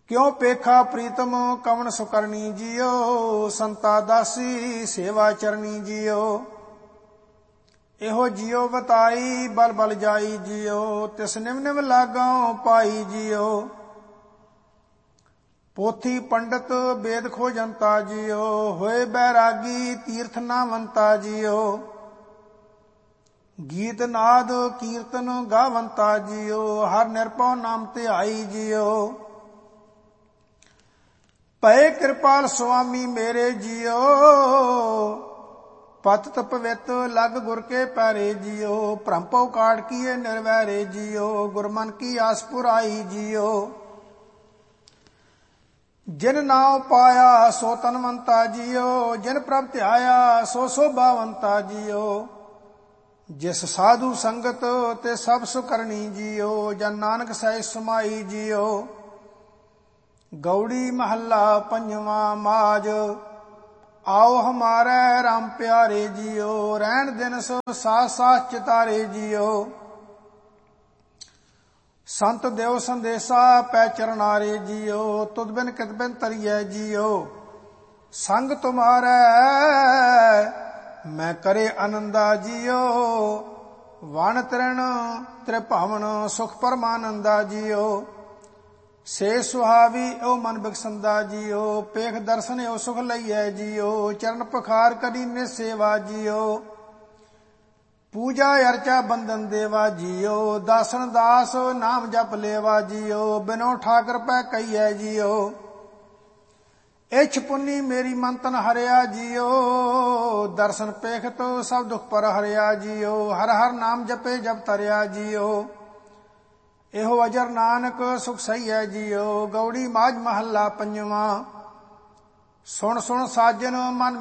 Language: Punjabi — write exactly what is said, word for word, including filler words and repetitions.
ਕਿਉ ਪੇਖਾ ਪ੍ਰੀਤਮ ਕਵਣ ਸੁਕਰਨੀ ਜੀਓ, ਸੰਤਾ ਦਾਸੀ ਸੇਵਾ ਚਰਨੀ ਜੀਓ। ਇਹੋ ਜਿਉ ਬਤਾਈ ਬਲ ਬਲ ਜਾਈ ਜੀਓ, ਤਿਸ ਨਿਵ ਨਿਵ ਲਾਗਾਂ ਪਾਈ ਜੀਓ। ਪੋਥੀ ਪੰਡਤ ਵੇਦ ਖੋਜੰਤਾ ਜੀਓ, ਹੋਏ ਬੈਰਾਗੀ ਤੀਰਥ ਨਾਵੰਤਾ ਜੀਓ। ਗੀਤ ਨਾਦ ਕੀਰਤਨ ਗਾਵੰਤਾ ਜੀਓ, ਹਰ ਨਿਰਭਉ ਨਾਮ ਧਿਆਈ ਜੀਓ। ਭਏ ਕਿਰਪਾਲ ਸੁਆਮੀ ਮੇਰੇ ਜੀਓ, ਪਤਿਤ ਪਵਿੱਤ ਲਗ ਗੁਰ ਕੇ ਪੈਰੇ ਜੀਓ। ਭ੍ਰਮ ਭਉ ਕਾਟ ਕੀਏ ਨਿਰਵੈਰੇ ਜੀਓ, ਗੁਰਮਨ ਕੀ ਆਸ ਪੁਰਾਈ ਜੀਓ। ਜਿਨ ਨਾਉ ਪਾਇਆ ਸੋ ਤਨਵੰਤਾ ਜੀਓ, ਜਿਨ ਪ੍ਰਭ ਧਿਆਇਆ ਸੋ ਸੋਭਾਵੰਤਾ ਜੀਓ। ਜਿਸ ਸਾਧੂ ਸੰਗਤ ਤੇ ਸਭ ਸੁਕਰਣੀ ਜੀਓ, ਜਨ ਨਾਨਕ ਸਹਿ ਸਮਾਈ ਜੀਓ। ਗੌੜੀ ਮਹੱਲਾ ਪੰਜਵਾਂ ਮਾਜ, ਆਓ ਹਮਾਰੇ ਰਾਮ ਪਿਆਰੇ ਜੀਓ। ਰਹਿਣ ਦਿਨ ਸੋ ਸਾਥ ਸਾਥ ਚਿਤਾਰੇ ਜੀਓ। ਸੰਤ ਦੇਵ ਸੰਦੇਸ਼ਾ ਪੈ ਚਰਨਾਰੇ ਜੀਓ, ਤੁਧ ਬਿਨ ਕਿਤ ਬਿਨ ਤਰੀਐ ਜੀਓ। ਸੰਗ ਤੁਮਾਰੇ ਮੈਂ ਕਰੇ ਆਨੰਦਾ ਜੀਓ, ਵਣ ਤ੍ਰਿਣ ਤ੍ਰਿਭਵਨ ਸੁਖ ਪਰਮਾਨੰਦਾ ਜੀਓ। ਸੇ ਸੁਹਾਵੀ ਓ ਮਨ ਬਿਕਸੰਦਾ ਜੀਓ, ਪੇਖ ਦਰਸ਼ਨ ਓ ਸੁਖ ਲਈਐ ਜੀਓ। ਚਰਨ ਪਖਾਰ ਕਰੀ ਨਿਜ ਸੇਵਾ ਜੀਓ, ਪੂਜਾ ਅਰਚਾ ਬੰਦਨ ਦੇਵਾ ਜੀਓ। ਦਾਸਨ ਦਾਸ ਨਾਮ ਜਪ ਲੇਵਾ ਜੀਓ, ਬਿਨੋ ਠਾਕਰ ਪੈ ਕਈਐ ਜੀਓ। ਇਛ ਪੁੰਨੀ ਮੇਰੀ ਮਨ ਤਨ ਹਰਿਆ ਜੀਓ, ਦਰਸ਼ਨ ਪੇਖਤ ਸਭ ਦੁਖ ਪਰ ਹਰਿਆ ਜੀਓ। ਹਰ ਹਰ ਨਾਮ ਜਪੇ ਜਪ ਤਰਿਆ ਜੀਓ, ਇਹੋ ਅਜਰ ਨਾਨਕ ਸੁਖ ਸਹੀਐ ਜੀਓ। ਗੌੜੀ ਮਾਝ ਮਹੱਲਾ ਪੰਜਵਾਂ। ਸੁਣ ਸੁਣ ਸਾਜਨ ਮਨ